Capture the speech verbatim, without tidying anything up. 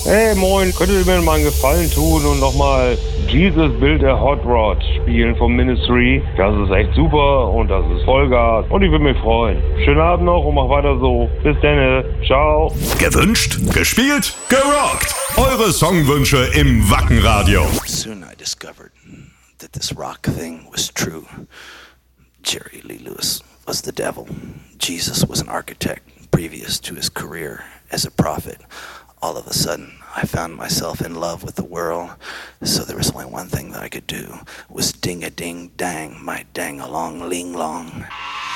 Hey, moin, könntet ihr mir mal einen Gefallen tun und nochmal Jesus Built a Hot Rod spielen vom Ministry? Das ist echt super und das ist Vollgas und ich würde mich freuen. Schönen Abend noch und mach weiter so. Bis dann, ciao. Gewünscht, gespielt, gerockt. Eure Songwünsche im Wackenradio. Soon I discovered that this rock thing was true. Jerry Lee Lewis was the devil. Jesus was an architect previous to his career as a prophet. All of a sudden, I found myself in love with the world, so there was only one thing that I could do, was ding-a-ding-dang, my dang-along-ling-long.